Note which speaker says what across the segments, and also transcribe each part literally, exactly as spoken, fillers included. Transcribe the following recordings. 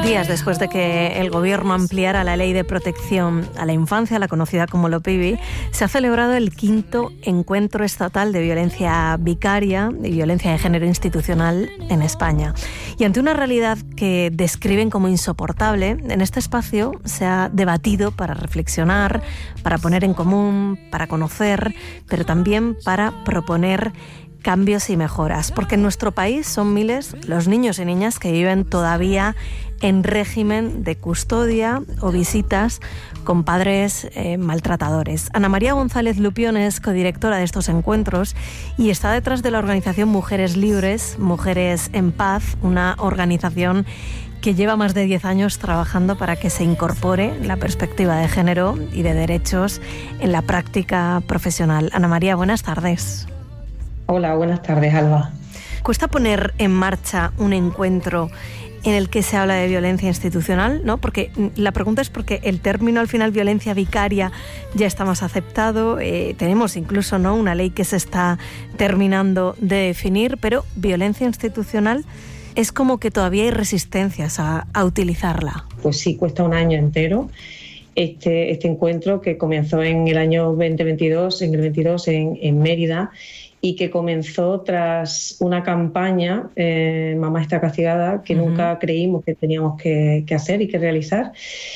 Speaker 1: días después de que el Gobierno ampliara la Ley de Protección a la Infancia, la conocida como LOPIVI, se ha celebrado el quinto Encuentro Estatal de Violencia Vicaria y Violencia de Género Institucional en España. Y ante una realidad que describen como insoportable, en este espacio se ha debatido para reflexionar, para poner en común, para conocer, pero también para proponer cambios y mejoras, porque en nuestro país son miles los niños y niñas que viven todavía en régimen de custodia o visitas con padres eh, maltratadores. Ana María González Lupión es codirectora de estos encuentros y está detrás de la organización Mujeres Libres, Mujeres en Paz, una organización que lleva más de diez años trabajando para que se incorpore la perspectiva de género y de derechos en la práctica profesional. Ana María, buenas tardes.
Speaker 2: Hola, buenas tardes, Alba.
Speaker 1: Cuesta poner en marcha un encuentro en el que se habla de violencia institucional, ¿no? Porque la pregunta es porque el término al final violencia vicaria ya está más aceptado, eh, tenemos incluso, ¿no?, una ley que se está terminando de definir, pero violencia institucional es como que todavía hay resistencias a, a utilizarla.
Speaker 2: Pues sí, cuesta un año entero. Este, este encuentro que comenzó en el año veinte veintidós, en el veintidós en, en Mérida, y que comenzó tras una campaña, eh, Mamá está castigada, que uh-huh. nunca creímos que teníamos que, que hacer y que realizar,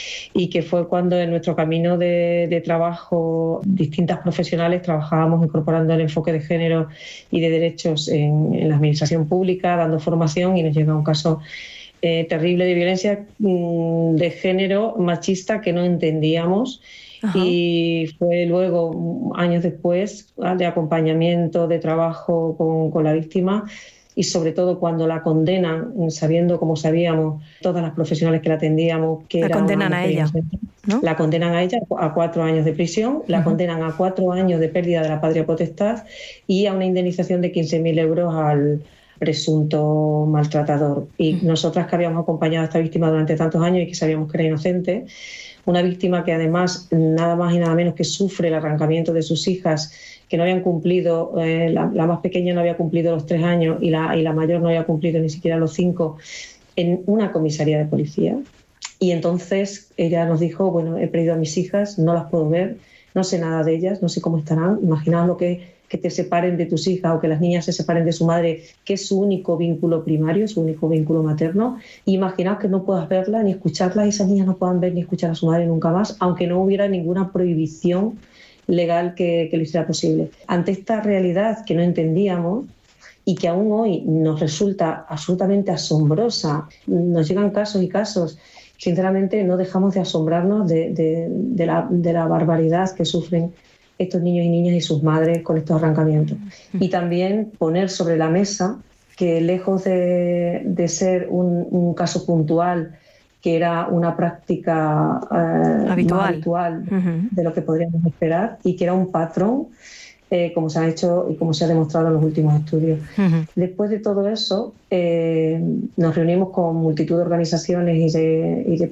Speaker 2: y que fue cuando en nuestro camino de, de trabajo distintas profesionales trabajábamos incorporando el enfoque de género y de derechos en, en la administración pública, dando formación, y nos llega un caso eh, terrible de violencia mmm, de género machista que no entendíamos. Ajá. Y fue luego, años después, de acompañamiento, de trabajo con, con la víctima, y sobre todo cuando la condenan, sabiendo, como sabíamos, todas las profesionales que la atendíamos, que
Speaker 1: la
Speaker 2: era
Speaker 1: condenan a ella, ¿no?
Speaker 2: La condenan a ella a cuatro años de prisión, uh-huh. la condenan a cuatro años de pérdida de la patria potestad y a una indemnización de quince mil euros al presunto maltratador. Y uh-huh. nosotras que habíamos acompañado a esta víctima durante tantos años y que sabíamos que era inocente, una víctima que además nada más y nada menos que sufre el arrancamiento de sus hijas, que no habían cumplido, eh, la, la más pequeña no había cumplido los tres años y la, y la mayor no había cumplido ni siquiera los cinco, en una comisaría de policía. Y entonces ella nos dijo, bueno, he perdido a mis hijas, no las puedo ver, no sé nada de ellas, no sé cómo estarán. Imaginaos lo que que te separen de tus hijas o que las niñas se separen de su madre, que es su único vínculo primario, su único vínculo materno. Imaginaos que no puedas verla ni escucharla y esas niñas no puedan ver ni escuchar a su madre nunca más, aunque no hubiera ninguna prohibición legal que, que lo hiciera posible. Ante esta realidad que no entendíamos y que aún hoy nos resulta absolutamente asombrosa, nos llegan casos y casos, sinceramente no dejamos de asombrarnos de, de, de, la, de la barbaridad que sufren estos niños y niñas y sus madres con estos arrancamientos. Y también poner sobre la mesa que lejos de, de ser un, un caso puntual, que era una práctica eh,
Speaker 1: habitual,
Speaker 2: más habitual uh-huh. de lo que podríamos esperar, y que era un patrón, eh, como se ha hecho y como se ha demostrado en los últimos estudios. Uh-huh. Después de todo eso, eh, nos reunimos con multitud de organizaciones y de, y de